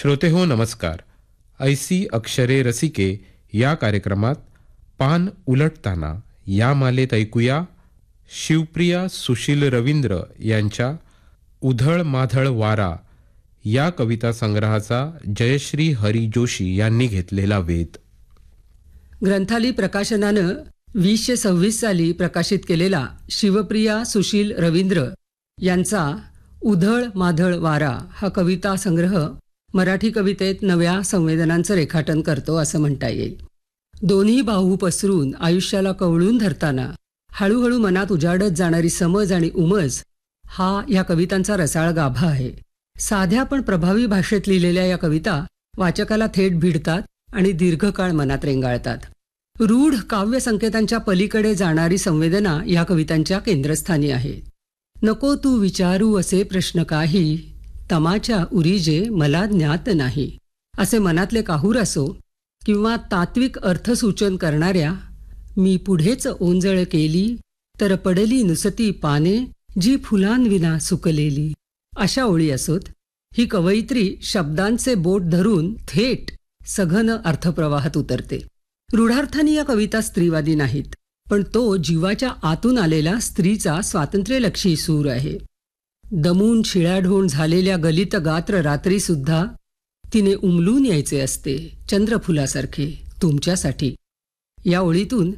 श्रोतेहो नमस्कार. ऐसी अक्षरे रसिके या कार्यक्रमात पान उलटताना या मालेत ऐकूया शिवप्रिया सुशील रवींद्र यांच्या उधळ माधळ वारा या कविता संग्रहाचा जयश्री हरी जोशी यांनी घेतलेला वेध. ग्रंथाली प्रकाशनानं 2026 साली प्रकाशित केलेला शिवप्रिया सुशील रवींद्र यांचा उधळ माधळ वारा हा कविता संग्रह मराठी कवितेत नव्या संवेदनांचं रेखाटन करतो असं म्हणता येईल. दोन्ही बाहू पसरून आयुष्याला कवळून धरताना हळूहळू मनात उजाडत जाणारी समज आणि उमज हा या कवितांचा रसाळ गाभा आहे. साध्या पण प्रभावी भाषेत लिहिलेल्या या कविता वाचकाला थेट भिडतात आणि दीर्घकाळ मनात रेंगाळतात. रूढ काव्य संकेतांच्या पलीकडे जाणारी संवेदना या कवितांच्या केंद्रस्थानी आहे. नको तू विचारू असे प्रश्न काही, तमाच्या उरीजे मला ज्ञात नाही, असे मनातले काहूर असो किंवा तात्विक अर्थसूचन करणाऱ्या मी पुढेच ओंजळ केली तर पडली नुसती पाने जी फुलांविना सुकलेली, अशा ओळी असोत, ही कवयित्री शब्दांचे बोट धरून थेट सघन अर्थप्रवाहात उतरते. रूढार्थाने या कविता स्त्रीवादी नाहीत, पण तो जीवाच्या आतून आलेला स्त्रीचा स्वातंत्र्यलक्षी सूर आहे. दमून शिळाढोण झालेल्या गलित गात्र रात्री सुद्धा तिने उमलून यायचे असते चंद्रफुलासारखे तुमच्यासाठी. या ओळीतून